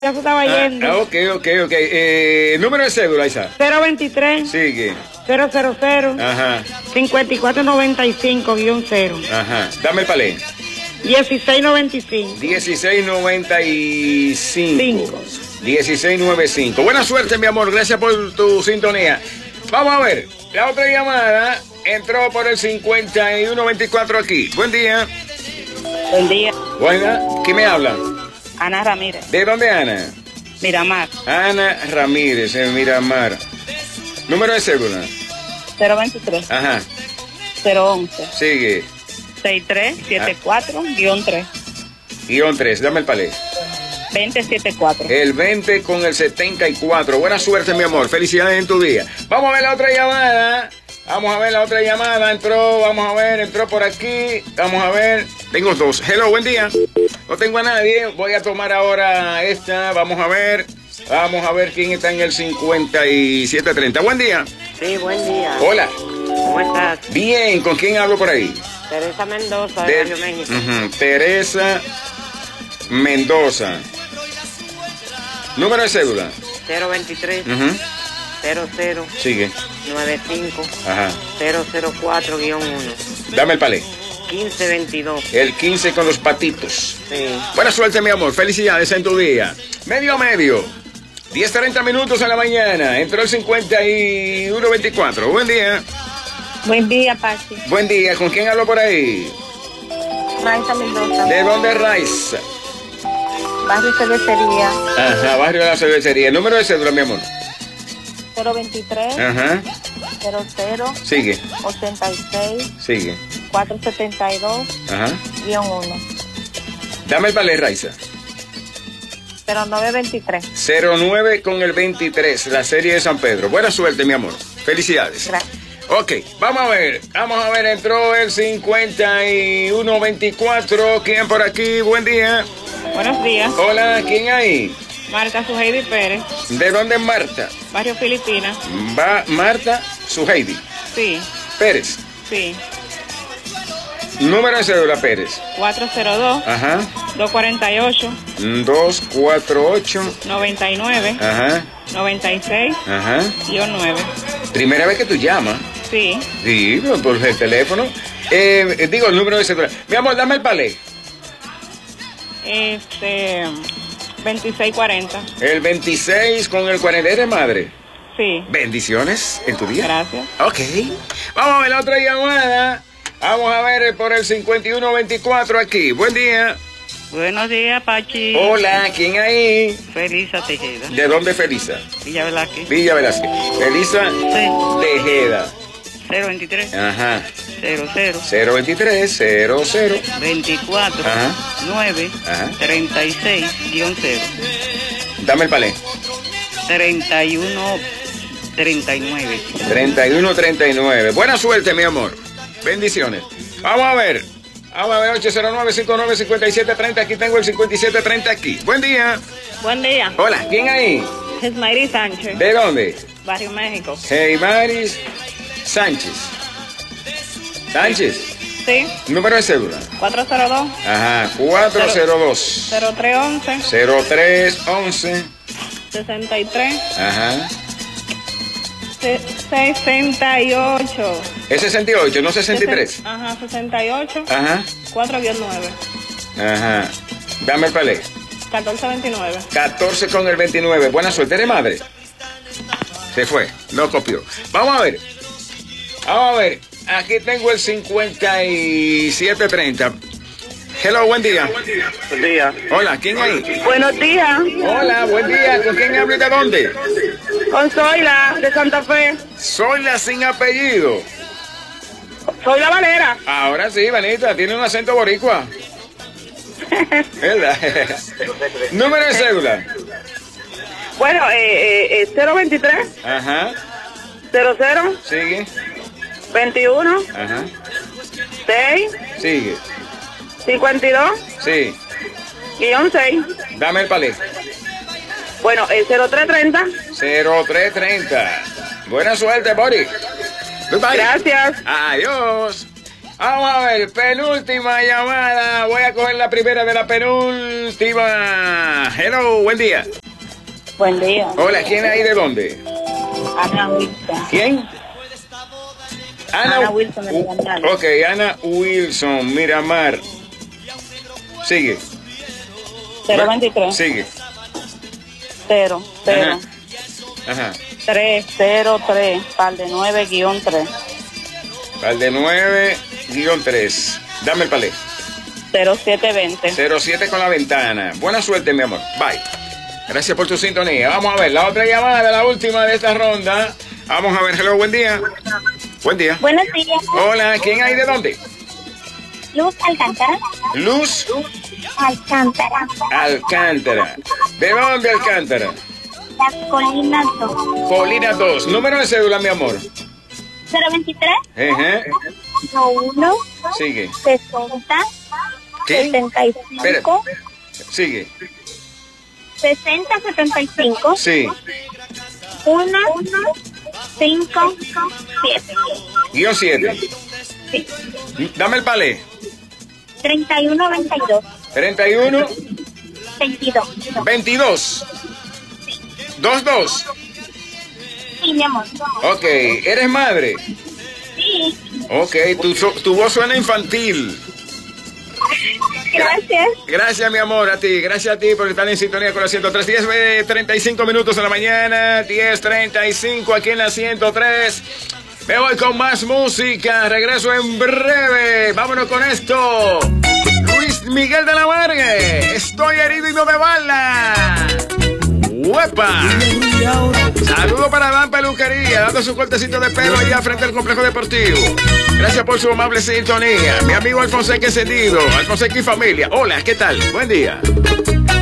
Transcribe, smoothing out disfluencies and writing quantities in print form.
Ya se estaba yendo. Ok. Número de cédula, Isa. 023. Sigue. 000. Ajá. 5495-0. Ajá. Dame el palé. 1695. 1695. 1695. Buena suerte, mi amor. Gracias por tu sintonía. Vamos a ver. La otra llamada entró por el 5124 aquí. Buen día. Buen día. Buena. ¿Quién me habla? Ana Ramírez. ¿De dónde, Ana? Miramar. Ana Ramírez, en Miramar. Número de cédula. 023. Ajá. 011. Sigue. 6374-3. Guión 3. Dame el palé. 2074. El 20 con el 74. Buena suerte, mi amor. Felicidades en tu día. Vamos a ver la otra llamada. Entró por aquí. Vamos a ver. Tengo dos. Hello, buen día. No tengo a nadie. Voy a tomar ahora esta. Vamos a ver quién está en el 5730. Buen día. Sí, buen día. Hola. ¿Cómo estás? Bien, ¿con quién hablo por ahí? Teresa Mendoza, de Barrio México. Teresa Mendoza. Número de cédula. 023 00 Sigue. 95 Ajá. 004-1. Dame el palé. 1522. El 15 con los patitos. Sí. Buena suerte, mi amor. Felicidades en tu día. Medio. 10:30 minutos a la mañana. Entró el 5124. Buen día. Buen día, Pachi. Buen día. ¿Con quién hablo por ahí? Raiza Mendoza. ¿De dónde, Raiza? Barrio Cervecería. Ajá, barrio de la cervecería. El número de cédula, mi amor. 023. Ajá. 00. Sigue. 86. Sigue. 472-1. Ajá. Dame el palé, Raiza. 0923. 09 con el 23, la serie de San Pedro. Buena suerte, mi amor. Felicidades. Gracias. Ok, vamos a ver, entró el 5124. ¿Quién por aquí? Buen día. Buenos días. Hola, ¿quién hay? Marta Suheidi Pérez. ¿De dónde es Marta? Barrio Filipinas. Marta Suheidi Sí. Pérez. Sí. Número de cédula, Pérez. 402. Ajá. 248. 248. 99. Ajá. 96. Ajá. -9. Primera vez que tú llamas. Sí. Sí, por el teléfono. Digo el número de cédula. Mi amor, dame el palé. 2640. El 26 con el 40. ¿Eres madre? Sí. Bendiciones en tu día. Gracias. Ok. Vamos a ver la otra llamada. Vamos a ver por el 5124 aquí. Buen día. Buenos días, Pachi. Hola, ¿quién hay? Felisa Tejeda. ¿De dónde, Felisa? Villa Velázquez. Villa Velázquez. Felisa Sí. Tejeda. 023 Ajá. 00 023 00 24 Ajá. 9 Ajá. 36-0. Dame el palé. 3139. 3139. Buena suerte, mi amor. Bendiciones. Vamos a ver 809-595730. Aquí tengo el 5730 aquí. Buen día. Buen día. Hola, ¿quién hay? Esmairi Sánchez. ¿De dónde? Barrio México. Heimaris Sánchez. Sí. Número de cédula. 402. Ajá, 402. 0311. 0311. 63. Ajá. 68. Es 68, no 63. Ajá, 68. Ajá. 4-9. Ajá. Dame el palé. 1429. 14 con el 29. Buena suerte. ¿Eres madre? Se fue. No copió. Vamos a ver. Aquí tengo el 5730. Hello, buen día. Buen día. Hola, ¿quién hay? Buenos días. Hola, buen día. ¿Con quién hablo y de dónde? Con Zoila, de Santa Fe. Soy la sin apellido. Soy la Valera. Ahora sí, Vanita, tiene un acento boricua. ¿Verdad? Número de cédula. Bueno, 023 Ajá. 00 Sigue. 21 Ajá. 6 Sigue. 52 Sí. -6. Dame el palé. Bueno, 0330. 0330. Buena suerte, Boris. Goodbye. Gracias. Adiós. Vamos a ver, penúltima llamada. Voy a coger la primera de la penúltima. Hello, buen día. Buen día. Hola, ¿quién hay de dónde? Ana Wilson. ¿Quién? Ana Wilson de Miramar. Ok, Ana Wilson, Miramar. Sigue. 023. Sigue. 0, 0. Ajá. 303, par de 9-3. Al de 9-3. Dame el palé. 0720. 07 con la ventana. Buena suerte, mi amor. Bye. Gracias por tu sintonía. Vamos a ver la otra llamada, la última de esta ronda. Vamos a ver. Hello, buen día. Buen día. Buenos días. Hola, ¿quién hay de dónde? Luz Alcántara. Luz Alcántara. Alcántara. ¿De dónde Alcántara? Las Colinas 2. Colina 2. Número de cédula, mi amor. 023. Ajá. 1. Sigue. 60. ¿Qué? 75. Sigue. 60, 75. Sí. 1, 5, 7. Guión 7. Sí. Dame el palé. 31, 22. 31, 22. 22. 22. Sí, mi amor. Ok, ¿eres madre? Sí. Ok, tu voz suena infantil. Gracias. Gracias, mi amor, a ti. Gracias a ti por estar en sintonía con la 103. 10:35 minutos de la mañana. 10:35 aquí en la 103. Me voy con más música. Regreso en breve. Vámonos con esto. Luis Miguel de la Varga. Estoy herido y no de bala. ¡Huepa! Saludo para Dan Peluquería, dando su cortecito de pelo allá frente al complejo deportivo. Gracias por su amable sintonía. Mi amigo Alfonseca Encendido, Alfonseca y familia. Hola, ¿qué tal? Buen día.